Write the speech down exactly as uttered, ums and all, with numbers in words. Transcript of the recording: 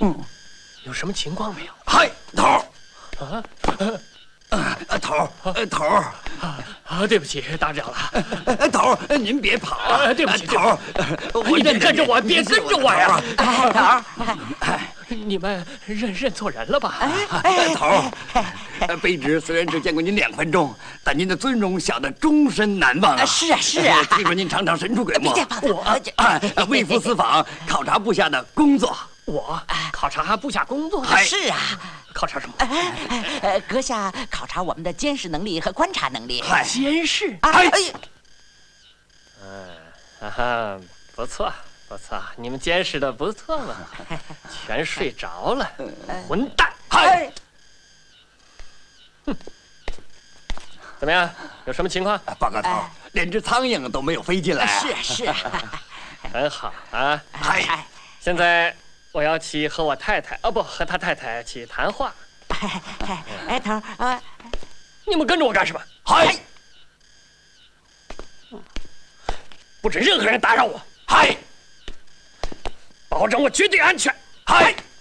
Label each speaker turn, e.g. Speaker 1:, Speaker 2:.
Speaker 1: 嗯，
Speaker 2: 有什么情况没有？
Speaker 1: 嗨，头儿。
Speaker 2: 啊，
Speaker 1: 呃，头儿，呃，头儿。
Speaker 2: 啊，对不起，打扰了。
Speaker 1: 呃，头儿，您别跑啊！
Speaker 2: 啊，对不起，
Speaker 1: 头儿，我
Speaker 2: 你别跟着我，别跟着我呀！
Speaker 3: 哎，头儿，
Speaker 2: 你们认认错人了吧？
Speaker 1: 哎，头儿，卑职虽然只见过您两分钟，但您的尊容小的终身难忘啊！
Speaker 3: 是啊，是啊。
Speaker 1: 听说您常常神出鬼没，
Speaker 3: 我
Speaker 1: 我微服私访，考察部下的工作。
Speaker 2: 我考察部下工作？
Speaker 3: 是啊。
Speaker 2: 考察什么？
Speaker 3: 呃，阁下考察我们的监视能力和观察能力。
Speaker 2: 监视？
Speaker 3: 哎，
Speaker 2: 嗯，哈哈，不错不错，你们监视的不错嘛，全睡着了，混蛋！
Speaker 3: 嗨，
Speaker 2: 哼，怎么样？有什么情况？
Speaker 1: 报告头，连只苍蝇都没有飞进来。
Speaker 3: 是是，
Speaker 2: 很好啊。
Speaker 3: 嗨，
Speaker 2: 现在。我要去和我太太，哦不，和他太太去谈话。
Speaker 3: 哎，哎，头儿啊，
Speaker 2: 你们跟着我干什么？
Speaker 1: 嗨，
Speaker 2: 不准任何人打扰我。
Speaker 1: 嗨，
Speaker 2: 保证我绝对安全。
Speaker 1: 嗨。